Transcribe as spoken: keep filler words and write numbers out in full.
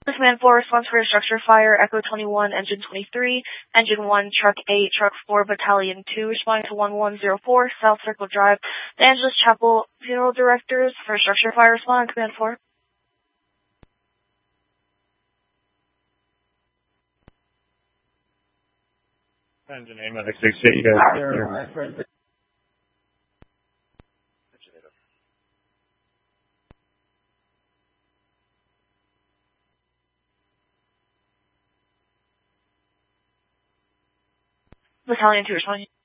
Command four, response for a structure fire, Echo twenty-one, Engine twenty-three, Engine one, Truck eight, Truck four, Battalion two, responding to one one zero four, South Circle Drive, the Angeles Chapel Funeral Directors for a structure fire, respond on Command four. Engine eight, Medic sixty-eight, you guys. Battalion two, responding.